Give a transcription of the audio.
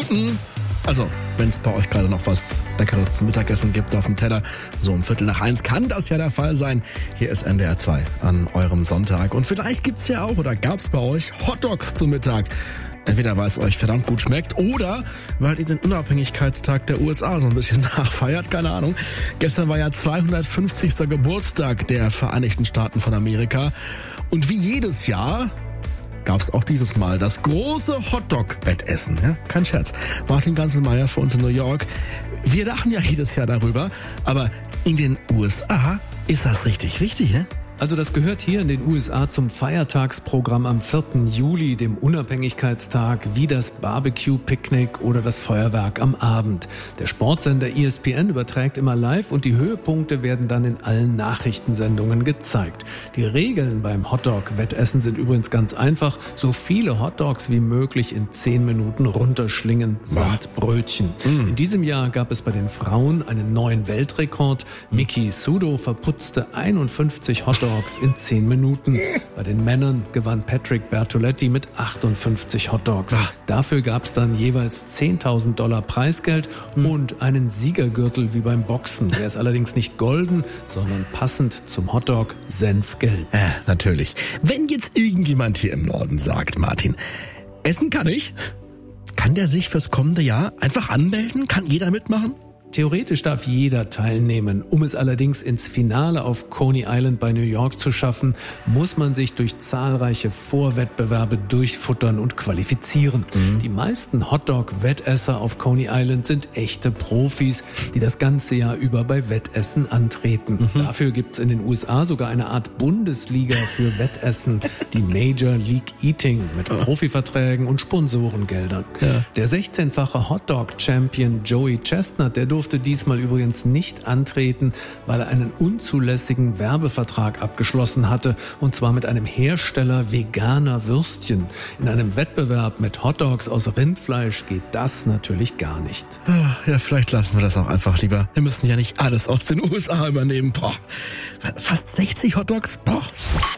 Also, wenn es bei euch gerade noch was Leckeres zum Mittagessen gibt auf dem Teller, so um 12:45 kann das ja der Fall sein. Hier ist NDR 2 an eurem Sonntag. Und vielleicht gibt's ja auch oder gab's bei euch Hotdogs zum Mittag. Entweder weil es euch verdammt gut schmeckt oder weil ihr den Unabhängigkeitstag der USA so ein bisschen nachfeiert, keine Ahnung. Gestern war ja 250. Geburtstag der Vereinigten Staaten von Amerika. Und wie jedes Jahr gab es auch dieses Mal das große Hotdog-Wettessen. Ja? Kein Scherz. Martin Ganzelmeier für uns in New York. Wir lachen ja jedes Jahr darüber, aber in den USA ist das richtig wichtig, ja? Also das gehört hier in den USA zum Feiertagsprogramm am 4. Juli, dem Unabhängigkeitstag, wie das Barbecue-Picknick oder das Feuerwerk am Abend. Der Sportsender ESPN überträgt immer live und die Höhepunkte werden dann in allen Nachrichtensendungen gezeigt. Die Regeln beim Hotdog-Wettessen sind übrigens ganz einfach. So viele Hotdogs wie möglich in 10 Minuten runterschlingen samt Brötchen. In diesem Jahr gab es bei den Frauen einen neuen Weltrekord. Miki Sudo verputzte 51 Hotdogs in 10 Minuten. Bei den Männern gewann Patrick Bertoletti mit 58 Hotdogs. Dafür gab es dann jeweils $10.000 Preisgeld und einen Siegergürtel wie beim Boxen. Der ist allerdings nicht golden, sondern passend zum Hotdog senfgelb. Natürlich. Wenn jetzt irgendjemand hier im Norden sagt, Martin, essen kann ich, kann der sich fürs kommende Jahr einfach anmelden? Kann jeder mitmachen? Theoretisch darf jeder teilnehmen. Um es allerdings ins Finale auf Coney Island bei New York zu schaffen, muss man sich durch zahlreiche Vorwettbewerbe durchfuttern und qualifizieren. Die meisten Hotdog-Wettesser auf Coney Island sind echte Profis, die das ganze Jahr über bei Wettessen antreten. Dafür gibt's in den USA sogar eine Art Bundesliga für Wettessen, die Major League Eating, mit Profiverträgen und Sponsorengeldern. Ja. Der 16-fache Hotdog-Champion Joey Chestnut, der durfte diesmal übrigens nicht antreten, weil er einen unzulässigen Werbevertrag abgeschlossen hatte, und zwar mit einem Hersteller veganer Würstchen. In einem Wettbewerb mit Hotdogs aus Rindfleisch geht das natürlich gar nicht. Ja, vielleicht lassen wir das auch einfach lieber. Wir müssen ja nicht alles aus den USA übernehmen. Fast 60 Hotdogs?